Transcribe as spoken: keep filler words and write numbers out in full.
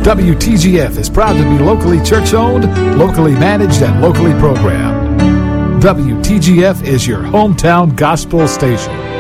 W T G F is proud to be locally church-owned, locally managed, and locally programmed. W T G F is your hometown gospel station.